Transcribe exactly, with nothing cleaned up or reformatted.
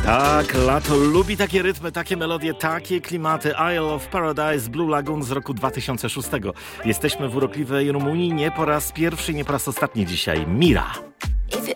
Tak, lato lubi takie rytmy, takie melodie, takie klimaty. Isle of Paradise, Blue Lagoon z roku dwa tysiące szóstego. Jesteśmy w urokliwej Rumunii nie po raz pierwszy, nie po raz ostatni dzisiaj. Mira.